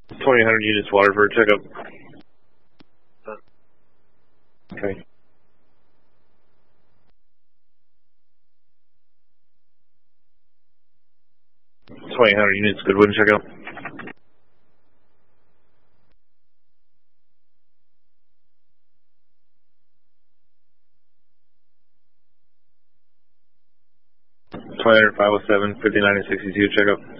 2000 units Waterford, checkup. Okay. 2000 units Goodwin, checkup. Twenty 507, 59 and 62, checkup.